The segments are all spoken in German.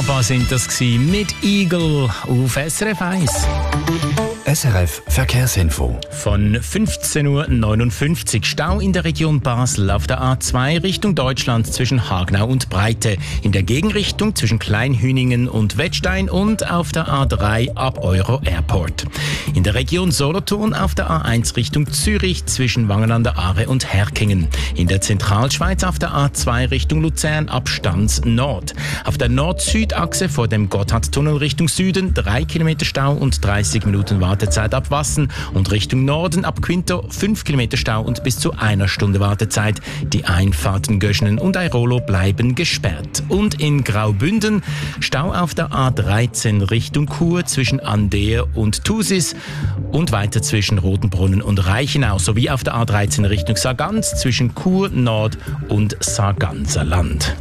ABBA sind das gewesen, mit Eagle auf SRF 1. SRF Verkehrsinfo. Von 15.59 Uhr Stau in der Region Basel auf der A2 Richtung Deutschland zwischen Hagenau und Breite. In der Gegenrichtung zwischen Kleinhüningen und Wettstein und auf der A3 ab Euro Airport. In der Region Solothurn auf der A1 Richtung Zürich zwischen Wangen an der Aare und Herkingen. In der Zentralschweiz auf der A2 Richtung Luzern ab Stans Nord. Auf der Nord-Süd-Achse vor dem Gotthardtunnel Richtung Süden 3 Kilometer Stau und 30 Minuten Wartezeit ab Wassen und Richtung Norden ab Quinto 5 Kilometer Stau und bis zu 1 Stunde Wartezeit. Die Einfahrten Göschenen und Airolo bleiben gesperrt. Und in Graubünden Stau auf der A13 Richtung Chur zwischen Andeer und Thusis und weiter zwischen Rotenbrunnen und Reichenau sowie auf der A13 Richtung Sargans zwischen Chur Nord und Sarganserland.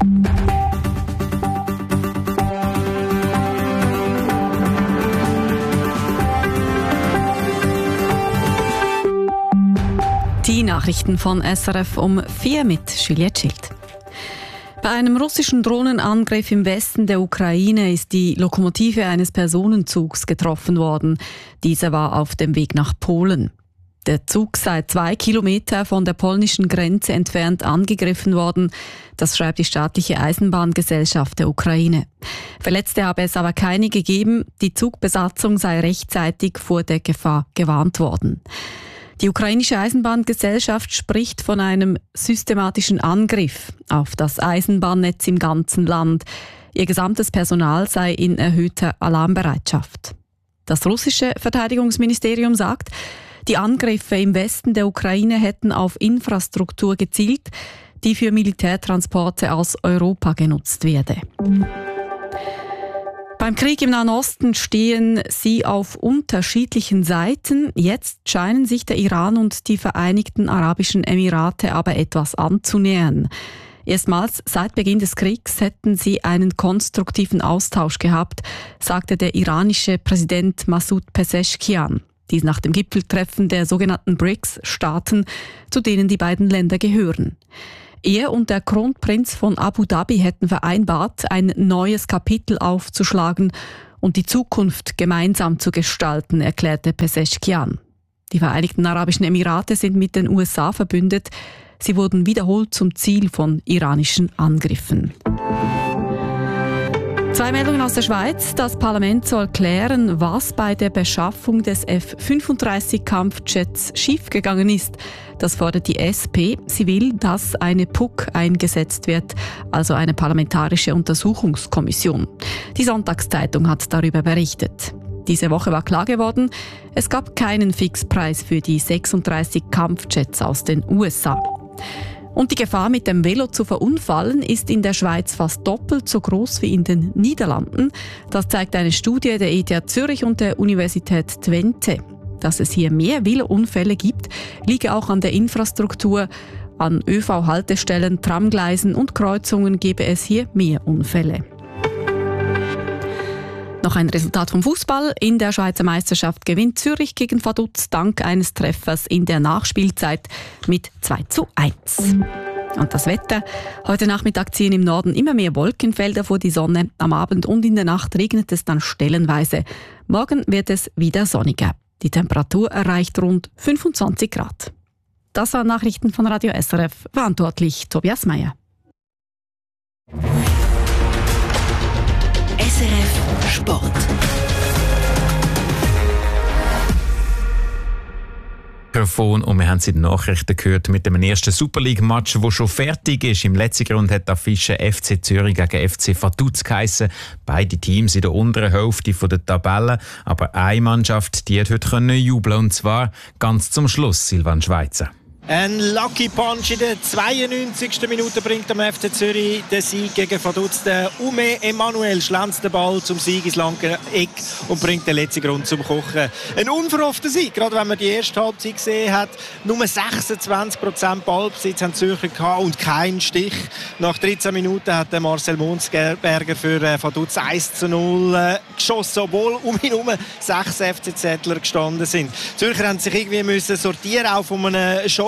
Die Nachrichten von SRF um 4 mit Juliette Schild. Bei einem russischen Drohnenangriff im Westen der Ukraine ist die Lokomotive eines Personenzugs getroffen worden. Dieser war auf dem Weg nach Polen. Der Zug sei 2 Kilometer von der polnischen Grenze entfernt angegriffen worden. Das schreibt die staatliche Eisenbahngesellschaft der Ukraine. Verletzte habe es aber keine gegeben. Die Zugbesatzung sei rechtzeitig vor der Gefahr gewarnt worden. Die ukrainische Eisenbahngesellschaft spricht von einem systematischen Angriff auf das Eisenbahnnetz im ganzen Land. Ihr gesamtes Personal sei in erhöhter Alarmbereitschaft. Das russische Verteidigungsministerium sagt, die Angriffe im Westen der Ukraine hätten auf Infrastruktur gezielt, die für Militärtransporte aus Europa genutzt werde. Beim Krieg im Nahen Osten stehen sie auf unterschiedlichen Seiten. Jetzt scheinen sich der Iran und die Vereinigten Arabischen Emirate aber etwas anzunähern. Erstmals seit Beginn des Kriegs hätten sie einen konstruktiven Austausch gehabt, sagte der iranische Präsident Masoud Pezeshkian. Dies nach dem Gipfeltreffen der sogenannten BRICS-Staaten, zu denen die beiden Länder gehören. Er und der Kronprinz von Abu Dhabi hätten vereinbart, ein neues Kapitel aufzuschlagen und die Zukunft gemeinsam zu gestalten, erklärte Pezeshkian. Die Vereinigten Arabischen Emirate sind mit den USA verbündet. Sie wurden wiederholt zum Ziel von iranischen Angriffen. 2 Meldungen aus der Schweiz. Das Parlament soll klären, was bei der Beschaffung des F-35-Kampfjets schiefgegangen ist. Das fordert die SP. Sie will, dass eine PUC eingesetzt wird, also eine parlamentarische Untersuchungskommission. Die Sonntagszeitung hat darüber berichtet. Diese Woche war klar geworden, es gab keinen Fixpreis für die 36 Kampfjets aus den USA. Und die Gefahr, mit dem Velo zu verunfallen, ist in der Schweiz fast doppelt so groß wie in den Niederlanden. Das zeigt eine Studie der ETH Zürich und der Universität Twente. Dass es hier mehr Velounfälle gibt, liege auch an der Infrastruktur. An ÖV-Haltestellen, Tramgleisen und Kreuzungen gebe es hier mehr Unfälle. Noch ein Resultat vom Fußball. In der Schweizer Meisterschaft gewinnt Zürich gegen Vaduz dank eines Treffers in der Nachspielzeit mit 2:1. Und das Wetter. Heute Nachmittag ziehen im Norden immer mehr Wolkenfelder vor die Sonne. Am Abend und in der Nacht regnet es dann stellenweise. Morgen wird es wieder sonniger. Die Temperatur erreicht rund 25 Grad. Das waren Nachrichten von Radio SRF. Verantwortlich Tobias Meyer. SRF Sport. Und wir haben es in den Nachrichten gehört mit dem ersten Super League-Match, der schon fertig ist. Im letzten Grund hat der Fische FC Zürich gegen FC Vaduz geheissen. Beide Teams in der unteren Hälfte der Tabelle. Aber eine Mannschaft, die hat heute jubeln können, und zwar ganz zum Schluss, Silvan Schweizer. Ein Lucky Punch in der 92. Minute bringt am FC Zürich den Sieg gegen Vaduz. Der Ume Emanuel schlänzt den Ball zum Sieg ins lange Eck und bringt den letzten Grund zum Kochen. Ein unverhoffter Sieg, gerade wenn man die erste Halbzeit gesehen hat. Nur 26% Ballbesitz haben die Zürcher gehabt und kein Stich. Nach 13 Minuten hat der Marcel Monsberger für Vaduz 1:0 geschossen, obwohl um ihn herum 6 FCZler gestanden sind. Die Zürcher haben sich irgendwie sortieren, auch von einem Schock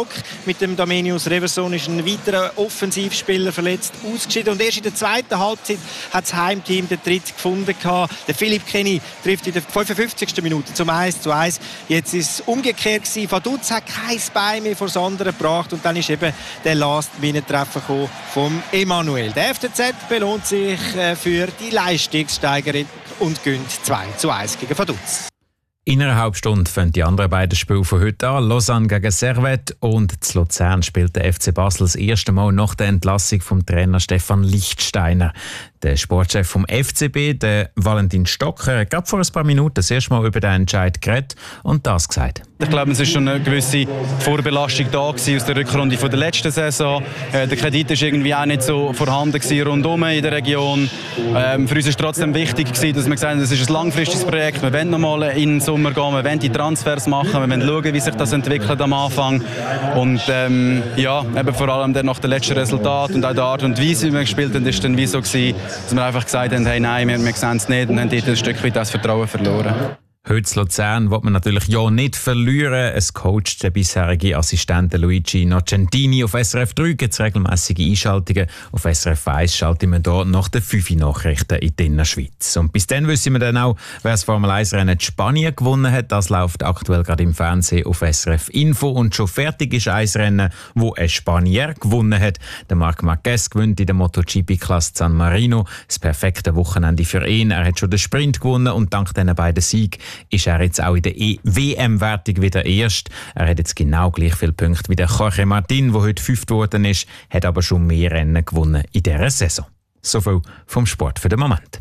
Block. Mit dem Domenius Reverson ist ein weiterer Offensivspieler verletzt ausgeschieden. Und erst in der zweiten Halbzeit hat das Heimteam den Tritt gefunden. Der Philipp Kenny trifft in der 55. Minute zum 1:1. Jetzt ist es umgekehrt gewesen. Vaduz hat kein Bein mehr vor das andere gebracht. Und dann ist eben der Last-Minute-Treffer vom Emanuel. Der FCZ belohnt sich für die Leistungssteigerung und gönnt 2:1 gegen Vaduz. In einer halben Stunde fangen die anderen beiden Spiele von heute an. Lausanne gegen Servette und zu Luzern spielt der FC Basel das erste Mal nach der Entlassung vom Trainer Stefan Lichtsteiner. Der Sportchef vom FCB, der Valentin Stocker, hat gerade vor ein paar Minuten das erste Mal über den Entscheid geredet und das gesagt. Ich glaube, es war schon eine gewisse Vorbelastung da aus der Rückrunde von der letzten Saison. Der Kredit war irgendwie auch nicht so vorhanden rundum in der Region. Für uns war es trotzdem wichtig, dass wir gesagt haben, es ist ein langfristiges Projekt. Wir wollen noch mal in den Sommer gehen, wir wollen die Transfers machen, wir wollen schauen, wie sich das entwickelt am Anfang. Und eben vor allem nach dem letzten Resultat und auch der Art und Weise, wie wir gespielt haben, ist dann wie so gewesen, dass wir einfach gesagt haben, hey, nein, wir sehen es nicht und haben dort ein Stück weit das Vertrauen verloren. Heute in Luzern will man natürlich ja nicht verlieren. Es coacht der bisherige Assistent Luigi Innocentini. Auf SRF 3 gibt es regelmässige Einschaltungen. Auf SRF 1 schalten wir hier nach den 5 Nachrichten in der Innerschweiz. Und bis dann wissen wir dann auch, wer das Formel-1-Rennen in Spanien gewonnen hat. Das läuft aktuell gerade im Fernsehen auf SRF Info. Und schon fertig ist ein Rennen, wo ein Spanier gewonnen hat. Der Marc Marquez gewinnt in der MotoGP-Klasse San Marino. Das perfekte Wochenende für ihn. Er hat schon den Sprint gewonnen und dank diesen beiden Siegen ist er jetzt auch in der WM-Wertung wieder erst. Er hat jetzt genau gleich viele Punkte wie der Jorge Martin, der heute 5. geworden ist, hat aber schon mehr Rennen gewonnen in dieser Saison. Soviel vom Sport für den Moment.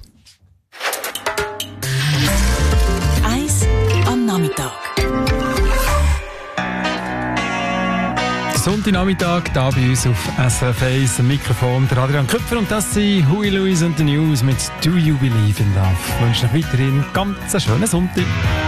Eis am Nachmittag. Sonntagnachmittag, hier bei uns auf SRF 1 am Mikrofon der Adrian Köpfer und das sind Huey Lewis und the News mit Do You Believe in Love. Ich wünsche euch weiterhin ganz einen schönen Sonntag.